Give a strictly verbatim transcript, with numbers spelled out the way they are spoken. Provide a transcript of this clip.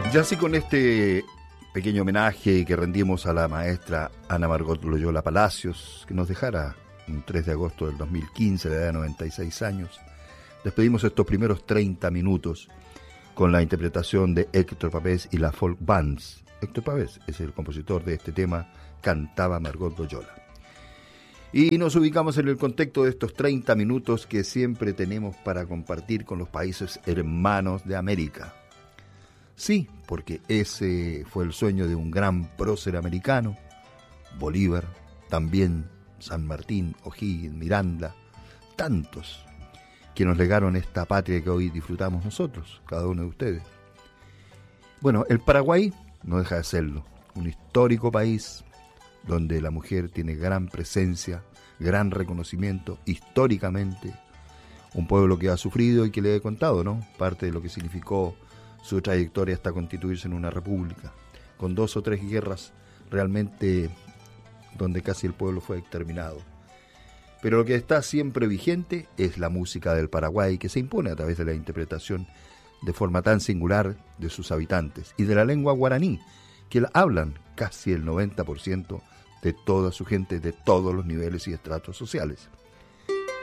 Ya así con este pequeño homenaje que rendimos a la maestra Ana Margot Loyola Palacios, que nos dejara un tres de agosto del dos mil quince, a la edad de noventa y seis años, despedimos estos primeros treinta minutos con la interpretación de Héctor Pavés y la Folk Bands. Héctor Pavés es el compositor de este tema, cantaba Margot Loyola. Y nos ubicamos en el contexto de estos treinta minutos que siempre tenemos para compartir con los países hermanos de América. Sí, porque ese fue el sueño de un gran prócer americano, Bolívar, también San Martín, O'Higgins, Miranda, tantos que nos legaron esta patria que hoy disfrutamos nosotros, cada uno de ustedes. Bueno, el Paraguay no deja de serlo, un histórico país donde la mujer tiene gran presencia, gran reconocimiento, históricamente, un pueblo que ha sufrido y que le he contado, ¿no? Parte de lo que significó su trayectoria hasta constituirse en una república, con dos o tres guerras realmente donde casi el pueblo fue exterminado. Pero lo que está siempre vigente es la música del Paraguay, que se impone a través de la interpretación de forma tan singular de sus habitantes y de la lengua guaraní, que la hablan casi el noventa por ciento de toda su gente, de todos los niveles y estratos sociales.